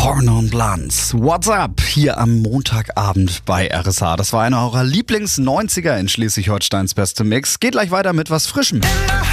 Horn Blunts. What's up? Hier am Montagabend bei RSH. Das war einer eurer Lieblings-90er in Schleswig-Holsteins beste Mix. Geht gleich weiter mit was Frischem.